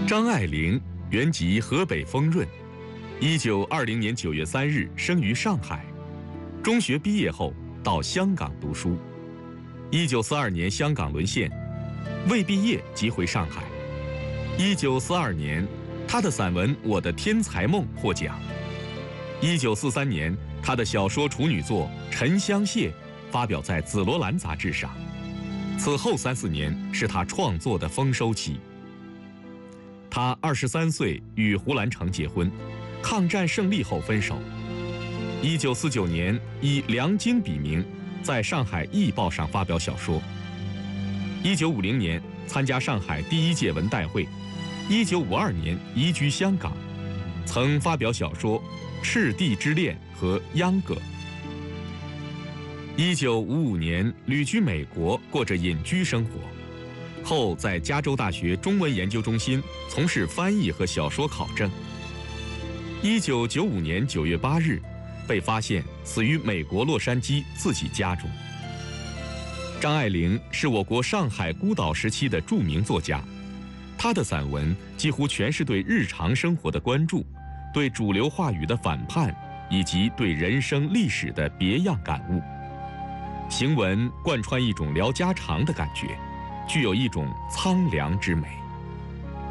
张爱玲原籍河北丰润，1920年9月3日生于上海。中学毕业后到香港读书。1942年香港沦陷，未毕业即回上海。1942年，他的散文《我的天才梦》获奖。1943年，他的小说处女作《沉香屑》发表在《紫罗兰》杂志上。此后3、4年是他创作的丰收期。他23岁与胡兰成结婚，抗战胜利后分手。1949年以梁京笔名在上海《艺报》上发表小说。1950年参加上海第1届文代会。1952年移居香港，曾发表小说《赤地之恋》和《秧歌》。1955年旅居美国，过着隐居生活，后在加州大学中文研究中心从事翻译和小说考证。1995年9月8日，被发现死于美国洛杉矶自己家中。张爱玲是我国上海孤岛时期的著名作家，她的散文几乎全是对日常生活的关注，对主流话语的反叛，以及对人生历史的别样感悟。行文贯穿一种聊家常的感觉，具有一种苍凉之美。